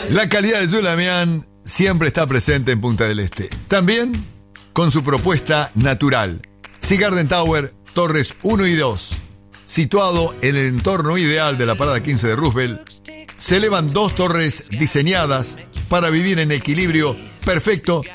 La calidad de Jules Damián siempre está presente en Punta del Este. También con su propuesta natural. Sea Garden Tower, Torres 1 y 2. Situado en el entorno ideal de la parada 15 de Roosevelt, se elevan 2 torres diseñadas para vivir en equilibrio perfecto